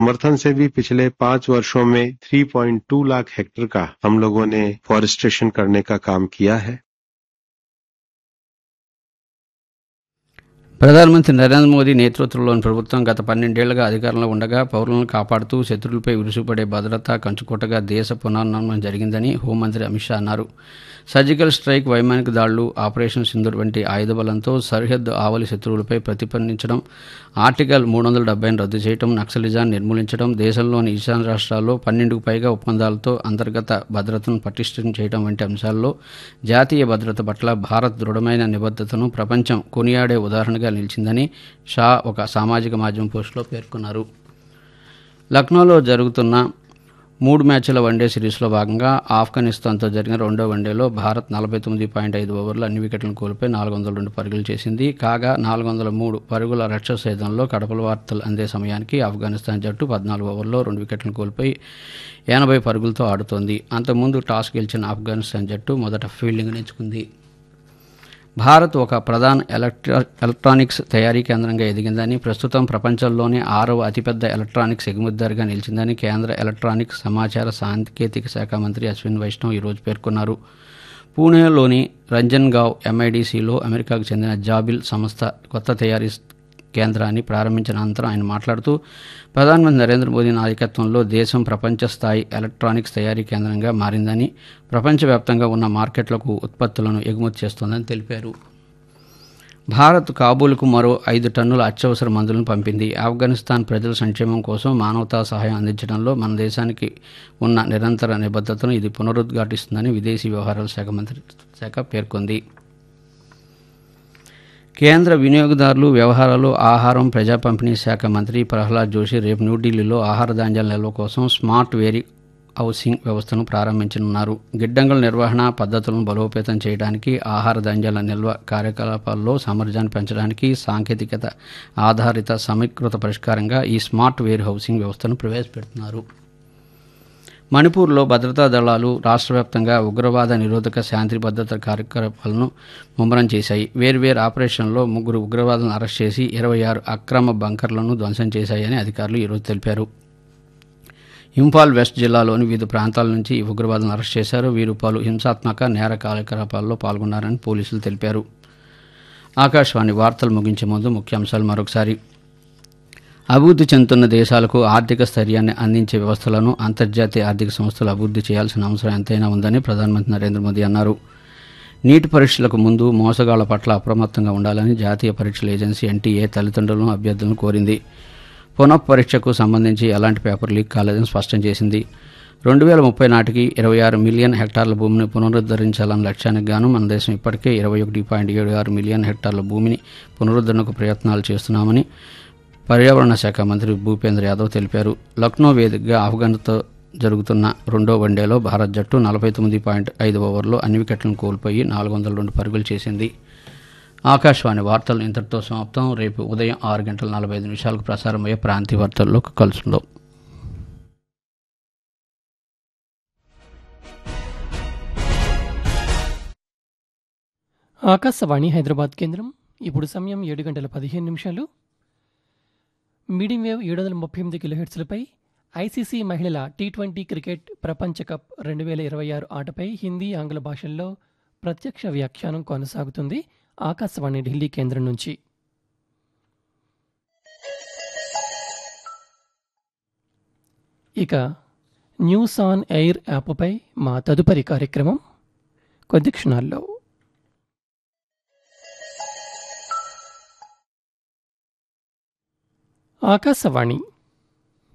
समर्थन से भी पिछले 5 वर्षों में 3.2 लाख हेक्टेयर का हम लोगों ने फॉरेस्टेशन करने का काम किया है। ప్రధానమంత్రి నరేంద్ర మోదీ నేతృత్వంలోని ప్రభుత్వం గత 12 ఏళ్లుగా అధికారంలో ఉండగా పౌరులను కాపాడుతూ శత్రువులపై విరుచుపడే భద్రతా కంచుకోటగా దేశ పునర్నిర్మాణం జరిగిందని హోంమంత్రి అమిత్ షా అన్నారు. సర్జికల్ స్ట్రైక్, వైమానిక దాడులు, ఆపరేషన్ సింధూర్ వంటి ఆయుధ బలంతో సరిహద్దు ఆవలి శత్రువులపై ప్రతిపన్నించడం, ఆర్టికల్ 370ని రద్దు చేయడం, నక్సలిజాన్ని నిర్మూలించడం, దేశంలోని ఈశాన్య రాష్ట్రాల్లో 12కు పైగా ఒప్పందాలతో అంతర్గత భద్రతను పటిష్టం చేయడం వంటి అంశాల్లో జాతీయ భద్రత పట్ల భారత్ దృఢమైన నిబద్ధతను ప్రపంచం కొనియాడే ఉదాహరణగా నిలిచిందని షా ఒక సామాజిక మాధ్యమం పోస్టులో పేర్కొన్నారు. లక్నోలో జరుగుతున్న 3 మ్యాచ్ల వన్డే సిరీస్లో భాగంగా ఆఫ్ఘనిస్తాన్తో జరిగిన రెండో వన్డేలో భారత్ 49.5 ఓవర్లు అన్ని వికెట్లను కోల్పోయి 402 పరుగులు చేసింది. కాగా 403 పరుగుల లక్ష్య ఛేదంలో కడపల వార్తలు అందే సమయానికి ఆఫ్ఘనిస్తాన్ జట్టు 14 ఓవర్లలో 2 వికెట్లను కోల్పోయి 80 పరుగులతో ఆడుతోంది. అంతకుముందు టాస్ గెలిచిన ఆఫ్ఘనిస్తాన్ జట్టు మొదట ఫీల్డింగ్ ఎంచుకుంది. భారత్ ఒక ప్రధాన ఎలక్ట్రానిక్స్ తయారీ కేంద్రంగా ఎదిగిందని, ప్రస్తుతం ప్రపంచంలోనే 6వ అతిపెద్ద ఎలక్ట్రానిక్స్ ఎగుమతిదారుగా నిలిచిందని కేంద్ర ఎలక్ట్రానిక్స్, సమాచార సాంకేతిక శాఖ మంత్రి అశ్విన్ వైష్ణవ్ ఈరోజు పేర్కొన్నారు. పూణేలోని రంజన్గావ్ ఎంఐడిసిలో అమెరికాకు చెందిన జాబిల్ సంస్థ కొత్త తయారీ కేంద్రాన్ని ప్రారంభించిన అనంతరం ఆయన మాట్లాడుతూ, ప్రధానమంత్రి నరేంద్ర మోదీ నాయకత్వంలో దేశం ప్రపంచ స్థాయి ఎలక్ట్రానిక్స్ తయారీ కేంద్రంగా మారిందని, ప్రపంచవ్యాప్తంగా ఉన్న మార్కెట్లకు ఉత్పత్తులను ఎగుమతి చేస్తోందని తెలిపారు. భారత్ కాబూల్కు మరో 5 టన్నుల అత్యవసర మందులను పంపింది. ఆఫ్ఘనిస్తాన్ ప్రజల సంక్షేమం కోసం మానవతా సహాయం అందించడంలో మన దేశానికి ఉన్న నిరంతర నిబద్ధతను ఇది పునరుద్ఘాటిస్తుందని విదేశీ వ్యవహారాల శాఖ పేర్కొంది. కేంద్ర వినియోగదారులు వ్యవహారాలు, ఆహారం, ప్రజా పంపిణీ శాఖ మంత్రి ప్రహ్లాద్ జోషి రేపు న్యూఢిల్లీలో ఆహార ధాన్యాల నిల్వ కోసం స్మార్ట్ వేరీ హౌసింగ్ వ్యవస్థను ప్రారంభించనున్నారు. గిడ్డంగుల నిర్వహణ పద్ధతులను బలోపేతం చేయడానికి, ఆహార ధాన్యాల నిల్వ కార్యకలాపాల్లో సామర్థ్యాన్ని పెంచడానికి సాంకేతికత ఆధారిత సమీకృత పరిష్కారంగా ఈ స్మార్ట్ వేరీ హౌసింగ్ వ్యవస్థను ప్రవేశపెడుతున్నారు. మణిపూర్లో భద్రతా దళాలు రాష్ట్ర వ్యాప్తంగా ఉగ్రవాద నిరోధక శాంతి భద్రత కార్యకలాపాలను ముమ్మరం చేశాయి. వేర్వేరు ఆపరేషన్లో 3 ఉగ్రవాదులను అరెస్ట్ చేసి 26 అక్రమ బంకర్లను ధ్వంసం చేశాయని అధికారులు ఈరోజు తెలిపారు. ఇంఫాల్ వెస్ట్ జిల్లాలోని వివిధ ప్రాంతాల నుంచి ఈ ఉగ్రవాదులను అరెస్ట్ చేశారు. వీరు పలు హింసాత్మక నేర కార్యకలాపాల్లో పాల్గొన్నారని పోలీసులు తెలిపారు. ఆకాశవాణి వార్తలు ముగించే ముందు ముఖ్యాంశాలు మరొకసారి. అభివృద్ధి చెందుతున్న దేశాలకు ఆర్థిక స్థైర్యాన్ని అందించే వ్యవస్థలను అంతర్జాతీయ ఆర్థిక సంస్థలు అభివృద్ధి చేయాల్సిన అవసరం ఎంతైనా ఉందని ప్రధానమంత్రి నరేంద్ర మోదీ అన్నారు. నీట్ పరీక్షలకు ముందు మోసగాళ్ల పట్ల అప్రమత్తంగా ఉండాలని జాతీయ పరీక్షల ఏజెన్సీ ఎన్టీఏ తల్లిదండ్రులను, అభ్యర్థులను కోరింది. పునఃపరీక్షకు సంబంధించి ఎలాంటి పేపర్ లీక్ కాలేదని స్పష్టం చేసింది. 2030 నాటికి 26 మిలియన్ హెక్టార్ల భూమిని పునరుద్ధరించాలన్న లక్ష్యానికి గాను మన దేశం ఇప్పటికే 21.76 మిలియన్ హెక్టార్ల భూమిని పునరుద్ధరణకు ప్రయత్నాలు చేస్తున్నామని పర్యావరణ శాఖ మంత్రి భూపేంద్ర యాదవ్ తెలిపారు. లక్నో వేదికగా ఆఫ్ఘన్తో జరుగుతున్న రెండో వన్డేలో భారత్ జట్టు 49.5 ఓవర్లో అన్ని వికెట్లను కోల్పోయి 402 పరుగులు చేసింది. ఆకాశవాణి వార్తలు ఇంతటితో సమాప్తం. రేపు ఉదయం 6:45 ప్రసారమయ్యే ప్రాంతీయ వార్తల్లో కలుసుకుందాం. ఆకాశవాణి హైదరాబాద్ కేంద్రం. ఇప్పుడు సమయం 7:15. మీడియం వేవ్ 738 కిలోహెర్ట్స్లపై ఐసీసీ మహిళల టీ20 క్రికెట్ ప్రపంచ కప్ 2026 ఆటపై హిందీ, ఆంగ్ల భాషల్లో ప్రత్యక్ష వ్యాఖ్యానం కొనసాగుతుంది ఆకాశవాణి ఢిల్లీ కేంద్రం నుంచి. ఇక న్యూస్ ఆన్ ఎయిర్ యాప్పై మా తదుపరి కార్యక్రమం కొద్ది క్షణాల్లో. ఆకాశవాణి